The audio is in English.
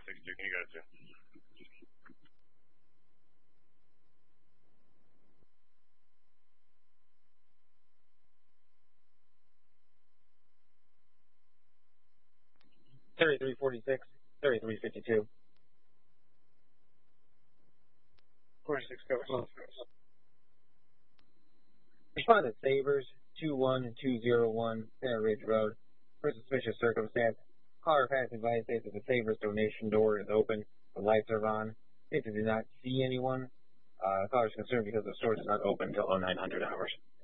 62. Can you go to 2? Terry 346, Terry 352. 46 covers. Respondent Savers 21201 Center Ridge Road. For suspicious circumstance, caller has advised that the Savers donation door is open, the lights are on. If you do not see anyone, caller is concerned because the store is not open until 0900 hours.